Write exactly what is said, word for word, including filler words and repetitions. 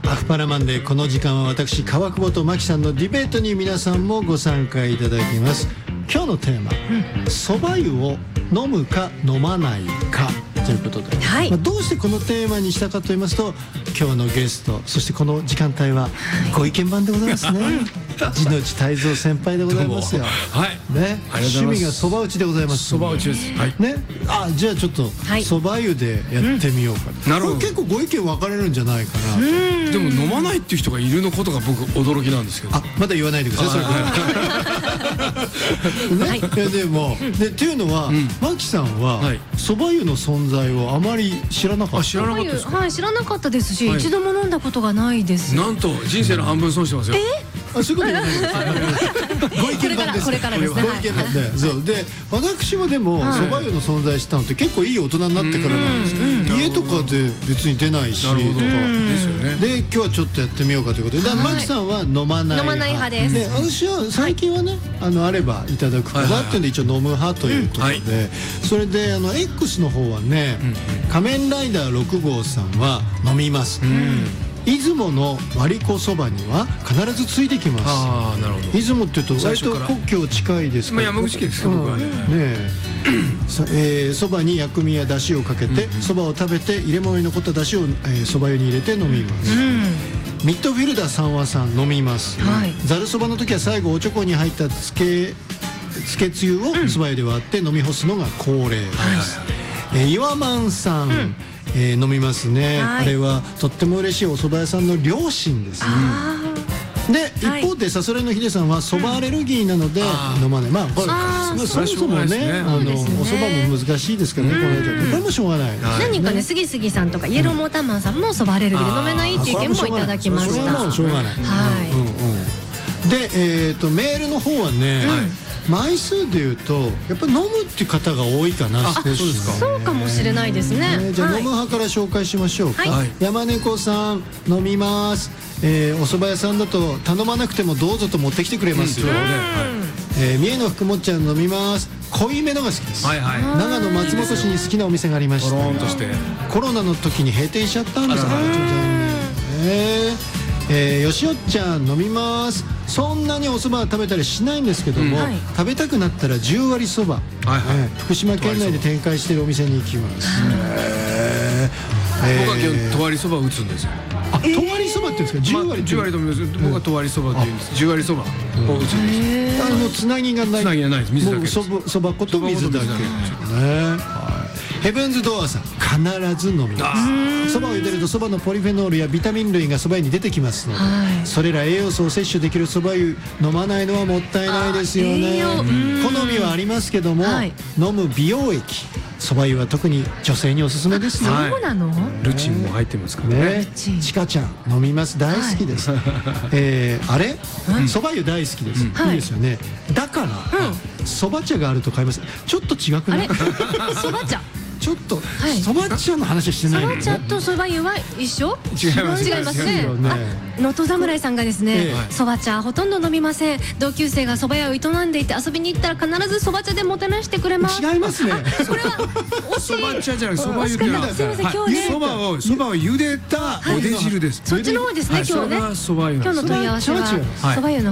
アフパラマンでこの時間は私川久保と牧さんのディベートに皆さんもご参加いただきます。今日のテーマ、そば湯を飲むか飲まないかということで、はい、まあ、どうしてこのテーマにしたかと言いますと、今日のゲスト、そしてこの時間帯はご意見番でございますね。地の内泰造先輩でございますよ。 はい。 ね、趣味がそば打ちでございます。 そば打ちです。はい。 ね、あ、じゃあちょっとそば湯でやってみようか。 うん、なるほど。 結構ご意見分かれるんじゃないかな。 でも飲まないっていう人がいるのことが僕驚きなんですけど。 あ、まだ言わないでください。それから。ね、いやでもでっていうのは、牧さんはそば湯の存在をあまり知らなかった。 知らなかったですか。 はい、知らなかったですし、一度も飲んだことがないです。 なんと人生の半分損してますよ。 え？ あ、そういうことないです。ご意見番です。 これからですね。 ご意見番で、そうで、私もでもそば湯の存在したのって結構いい大人になってからなんです。家とかで別に出ないしとかですよね。で、今日はちょっとやってみようかということで、牧さんは飲まない。 飲まない派です。 で、私は最近はね、あのあればいただくかなっていうんで一応飲む派ということで、それであの X の方はね、仮面ライダーろく号さんは飲みます。出雲の割子そばには必ずついてきます。 ああ、なるほど。 出雲っていうと割と故郷近いですから。 山口県ですか、僕はね。 え、そばに薬味や出汁をかけて、そばを食べて入れ物に残った出汁をそば湯に入れて飲みます。ミッドフィルダーさんはさん飲みます。ざるそばの時は最後おちょこに入ったつけつけつゆをそば湯で割って飲み干すのが恒例です。岩満さん。えー、飲みますね、はい、これはとっても嬉しいお蕎麦屋さんの両親ですね。で、一方でさそらいのヒデさんは蕎麦アレルギーなので飲まない。まあこれそもそもね、あのお蕎麦も難しいですからね、これこれもしょうがない。 何かね、杉杉さんとかイエローモーターマンさんも蕎麦アレルギーで飲めないっていう意見もいただきました。 それはもうしょうがない。で、えっとメールの方はね、枚数でいうとやっぱり飲むっていう方が多いかな。 そうですか。そうかもしれないですね。 じゃあ飲む派から紹介しましょうか。山猫さん飲みます。えー、お蕎麦屋さんだと頼まなくてもどうぞと持ってきてくれますよ。えー、三重の福もっちゃん飲みます。濃いめのが好きです。長野松本市に好きなお店がありました。コロナの時に閉店しちゃったんです。えー、よしおっちゃん飲みます。そんなにお蕎麦は食べたりしないんですけども、うん、はい、食べたくなったら十割そば、福島県内で展開しているお店に行きます。 僕は今日とわりそばを打つんですよ。 あ、とわりそばって言うんですか。十割十割と思います。僕はとわりそばって言うんです。十割そばを打つんです。 あのつなぎがない。 つなぎがないです。水だけです。 そば粉と水だけですね。ヘブンズドアーさん必ず飲みます。そばを茹でるとそばのポリフェノールやビタミン類がそば湯に出てきますので、はい、それら栄養素を摂取できるそば湯飲まないのはもったいないですよね。好みはありますけども、はい、飲む美容液そば湯は特に女性におすすめですよ。 そうなの？ ルチンも入ってますからね。 ちかちゃん飲みます。大好きです。えあれそば湯大好きです。いいですよね。だからそば茶があると買います。ちょっと違くない？ そば茶ちょっとそば茶の話してないのね。 そば茶とそば湯は一緒？ 違います。 違いますね。能登侍さんがですね、そば茶ほとんど飲みません。同級生がそば屋を営んでいて遊びに行ったら必ずそば茶でもてなしてくれます。 違いますね。 これは惜しい。 そば茶じゃなくそば湯で。 すみません、今日ね。 そばをそばを茹でたおで汁です。 そっちの方ですね、今日ね。今日の問い合わせはそば湯の